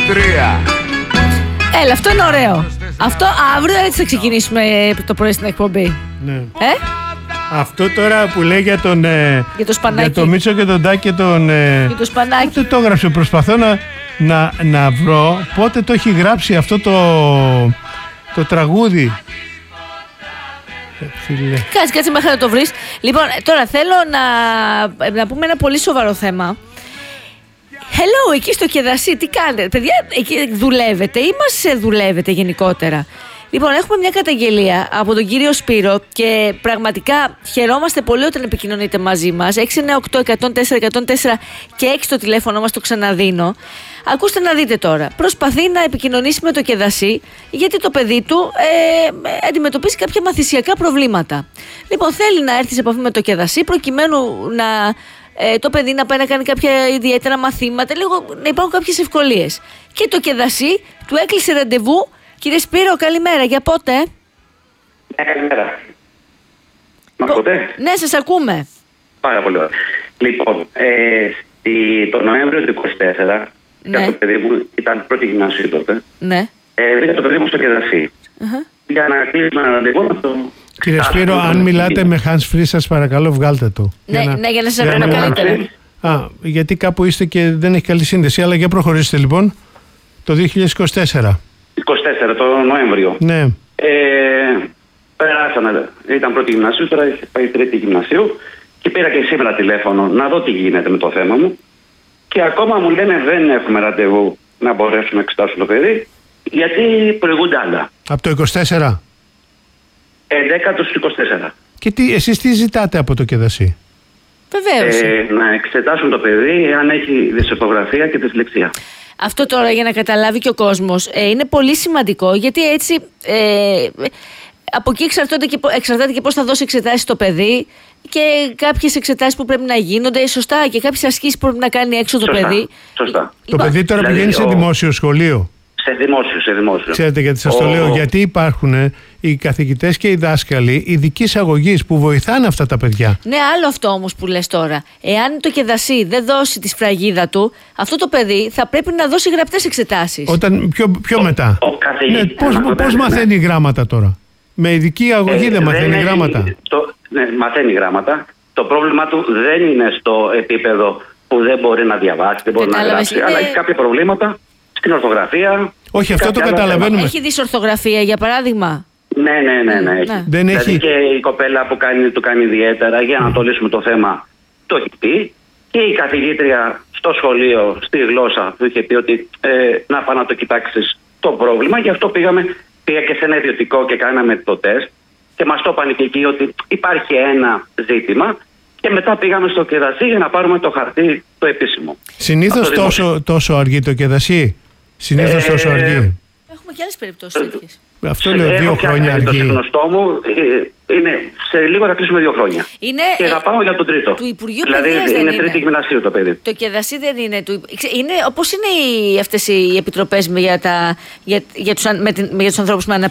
3. Έλα, αυτό είναι ωραίο. Αυτό αύριο έτσι θα ξεκινήσουμε το πρωί στην εκπομπή. Ναι. Αυτό τώρα που λέει για τον για το Σπανάκι. Για τον Μίτσο και τον Τάκη και τον. Για το Σπανάκι. Πότε το έγραψε, προσπαθώ να βρω πότε το έχει γράψει αυτό το τραγούδι. Κάτσε μέχρι να το βρεις. Λοιπόν, τώρα θέλω να πούμε ένα πολύ σοβαρό θέμα. Hello, εκεί στο Κεδασί, τι κάνετε? Παιδιά, εκεί δουλεύετε ή μας δουλεύετε γενικότερα? Λοιπόν, έχουμε μια καταγγελία από τον κύριο Σπύρο και πραγματικά χαιρόμαστε πολύ όταν επικοινωνείτε μαζί μας. 698-104-104 και 6 το τηλέφωνο μας, το ξαναδίνω. Ακούστε να δείτε τώρα. Προσπαθεί να επικοινωνήσει με το Κεδασί γιατί το παιδί του αντιμετωπίζει κάποια μαθησιακά προβλήματα. Λοιπόν, θέλει να έρθει σε επαφή με το Κεδασί προκειμένου το παιδί να πάει να κάνει κάποια ιδιαίτερα μαθήματα, να υπάρχουν κάποιες ευκολίες. Και το Κεδασί του έκλεισε ραντεβού. Κύριε Σπύρο, καλημέρα. Για πότε? Καλημέρα. Μ' ακούτε? Ναι, σας ακούμε. Πάρα πολύ ωραία. Λοιπόν, το Νοέμβριο του 24, ναι, το παιδί μου ήταν πρώτη γυμνασίου τότε. Ναι. Πήγα το παιδί μου στο Κεδασί. Για να κλείσουμε ένα ραντεβού με το... Κύριε Σπύρο, αν μιλάτε με hands free, σας παρακαλώ βγάλτε το. Ναι, για να σας ακούω καλύτερα. Γιατί κάπου είστε και δεν έχει καλή σύνδεση. Αλλά για προχωρήστε λοιπόν. Το 2024. 24 το Νοέμβριο. Ναι. Περάσαμε, ήταν πρώτη γυμνασίου, τώρα έχει πάει τρίτη γυμνασίου και πήρα και σήμερα τηλέφωνο να δω τι γίνεται με το θέμα μου. Και ακόμα μου λένε δεν έχουμε ραντεβού να μπορέσουμε να εξετάσουμε το παιδί, γιατί προηγούνται άλλα. Από το 24? 11 του 24. Και εσείς τι ζητάτε από το Κεδασί? Βεβαίως. Να εξετάσουν το παιδί αν έχει δυσορθογραφία και δυσλεξία. Αυτό τώρα για να καταλάβει και ο κόσμος είναι πολύ σημαντικό, γιατί έτσι από εκεί εξαρτάται και πώς θα δώσει εξετάσεις το παιδί και κάποιες εξετάσεις που πρέπει να γίνονται σωστά και κάποιες ασκήσεις που πρέπει να κάνει έξω το παιδί. Σωστά. Το παιδί τώρα δηλαδή πηγαίνει σε δημόσιο σχολείο. Σε δημόσιο. Ξέρετε γιατί σας το λέω? Γιατί υπάρχουν οι καθηγητές και οι δάσκαλοι ειδικής αγωγής που βοηθάνε αυτά τα παιδιά. Ναι, άλλο αυτό όμως που λες τώρα. Εάν το Κεδασί δεν δώσει τη σφραγίδα του, αυτό το παιδί θα πρέπει να δώσει γραπτές εξετάσεις. Πιο μετά. Πώς μαθαίνει γράμματα τώρα? Με ειδική αγωγή δεν μαθαίνει γράμματα. Ναι, μαθαίνει γράμματα. Το πρόβλημα του δεν είναι στο επίπεδο που δεν μπορεί να διαβάσει, δεν μπορεί να γράψει, αλλά έχει κάποια προβλήματα στην ορθογραφία. Όχι, αυτό το καταλαβαίνουμε. Έχει δυσορθογραφία, για παράδειγμα? Ναι. Έχει. Δεν έχει. Δηλαδή και η κοπέλα που του κάνει ιδιαίτερα για να το λύσουμε το θέμα το έχει πει. Και η καθηγήτρια στο σχολείο, στη γλώσσα, του είχε πει ότι να πάω να το κοιτάξεις το πρόβλημα. Γι' αυτό πήγα και σε ένα ιδιωτικό και κάναμε το τεστ. Και μας το είπαν και εκεί ότι υπάρχει ένα ζήτημα. Και μετά πήγαμε στο Κεδασί για να πάρουμε το χαρτί το επίσημο. Συνήθως τόσο αργεί το Κεδασί? Συνήθως τόσο αργεί? Έχουμε και άλλες περιπτώσεις τέτοιες. Αυτό λέω 2 χρόνια αργεί. Το γνωστό μου είναι σε λίγο θα κλείσουμε 2 χρόνια. Και θα πάω για τον τρίτο. Του Υπουργείου δηλαδή Παιδείας είναι τρίτη γυμνασίου το παιδί. Το Κεδασί δεν είναι. Όπως είναι αυτές οι επιτροπές για τους ανθρώπους με αναπηρία?